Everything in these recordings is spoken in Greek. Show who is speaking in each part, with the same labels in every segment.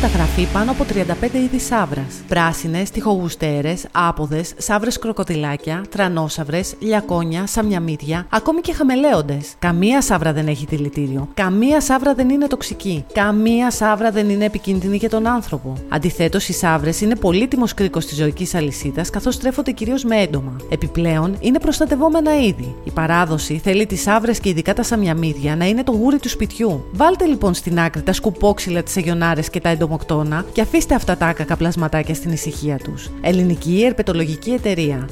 Speaker 1: καταγραφεί πάνω από 35 είδη σαύρας. Πράσινες, τοιχογουστέρες, άποδες, σαύρες κροκοδιλάκια, τρανόσαυρες, λιακόνια, σαμιαμίδια, ακόμη και χαμελέοντες. Καμία σαύρα δεν έχει δηλητήριο. Καμία σαύρα δεν είναι τοξική. Καμία σαύρα δεν είναι επικίνδυνη για τον άνθρωπο. Αντιθέτως, οι σαύρες είναι πολύτιμος κρίκος της ζωικής αλυσίδας, καθώς τρέφονται κυρίως με έντομα. Επιπλέον, είναι προστατευόμενα είδη. Η παράδοση θέλει τις σαύρες και ειδικά τα σαμιαμίδια να είναι το γούρι του σπιτιού. Βάλτε λοιπόν στην άκρη τα σκουπόξυλα, τις αγιονάρες και τα εντομοκτώνα και αφήστε αυτά τα άκακα πλασματάκια στην ησυχία τους. Ελληνική Ερπετολογική Εταιρεία.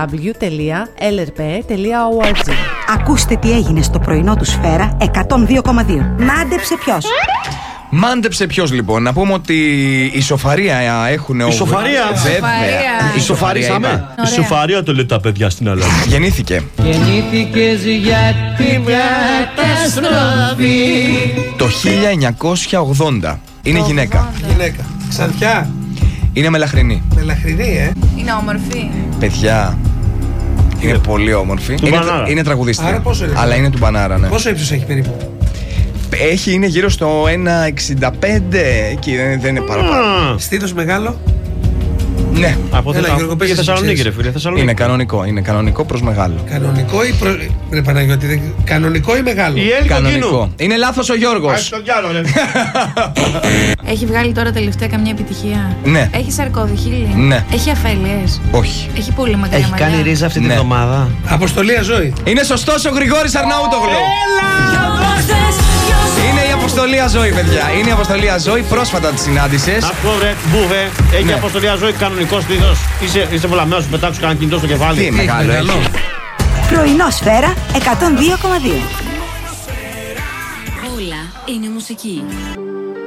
Speaker 1: www.lrp.org.
Speaker 2: Ακούστε τι έγινε στο πρωινό του Σφαίρα 102,2. Μάντεψε ποιος.
Speaker 3: Μάντεψε ποιος λοιπόν. Να πούμε ότι η σοφαρία έχουν.
Speaker 4: Η σοφαρίσαμε. Η σοφαρία το λένε τα παιδιά στην Ελλάδα.
Speaker 3: Γεννήθηκες
Speaker 5: για την καταστροφή.
Speaker 3: το 1980. Είναι γυναίκα.
Speaker 6: Ξανθιά.
Speaker 3: Είναι μελαχρινή.
Speaker 6: Μελαχρινή,
Speaker 5: Είναι όμορφη.
Speaker 3: Παιδιά, είναι πολύ όμορφη. Είναι τραγουδίστρια.
Speaker 6: Άρα πόσο είναι?
Speaker 3: Αλλά είναι του Μπανάρα, ναι.
Speaker 6: Πόσο ύψος έχει περίπου?
Speaker 3: Είναι γύρω στο 1,65 εκεί, δεν είναι παραπάνω.
Speaker 6: Στήθος μεγάλο.
Speaker 3: Ναι.
Speaker 4: Από
Speaker 6: και
Speaker 4: Θεσσαλονίκη, ρε φίλε.
Speaker 3: Είναι κανονικό προς μεγάλο.
Speaker 6: Κανονικό ή ρε Παναγιώτη, κανονικό ή μεγάλο?
Speaker 3: Κανονικό. Είναι λάθος ο Γιώργος.
Speaker 5: Έχει βγάλει τώρα τελευταία καμιά επιτυχία?
Speaker 3: Ναι.
Speaker 5: Έχει σαρκώδη χείλη?
Speaker 3: Ναι.
Speaker 5: Έχει αφέλειες?
Speaker 3: Όχι.
Speaker 5: Έχει πολύ μακριά μαλλιά?
Speaker 4: Έχει κάνει ρίζα αυτή την
Speaker 3: Ναι.
Speaker 4: εβδομάδα.
Speaker 6: Αποστολή Αζώη.
Speaker 3: Είναι σωστός ο Γρηγόρης Αρναούτογλου. Είναι η Αποστολή Αζώη, παιδιά. Είναι η Αποστολή Αζώη. Πρόσφατα τη συνάντησες.
Speaker 4: Αυτό ρε, μπούβε. Έχει αποστολή Αζώη κανονικό στήθος. Είσαι βολαμένος, σου πετάξω κανένα κινητό στο κεφάλι.
Speaker 3: Τι μεγάλο έχει.
Speaker 2: Πρωινό Σφαίρα 102,2.
Speaker 7: Όλα είναι μουσική.